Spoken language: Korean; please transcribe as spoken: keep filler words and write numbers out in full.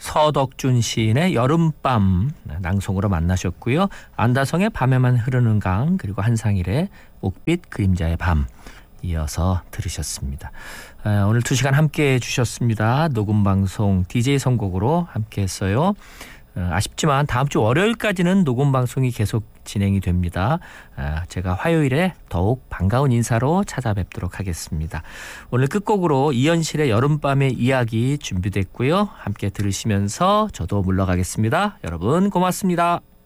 서덕준 시인의 여름밤 낭송으로 만나셨고요. 안다성의 밤에만 흐르는 강, 그리고 한상일의 옥빛 그림자의 밤 이어서 들으셨습니다. 오늘 두 시간 함께해 주셨습니다. 녹음방송 디제이 선곡으로 함께했어요. 아쉽지만 다음 주 월요일까지는 녹음방송이 계속 진행이 됩니다. 제가 화요일에 더욱 반가운 인사로 찾아뵙도록 하겠습니다. 오늘 끝곡으로 이현실의 여름밤의 이야기 준비됐고요. 함께 들으시면서 저도 물러가겠습니다. 여러분 고맙습니다.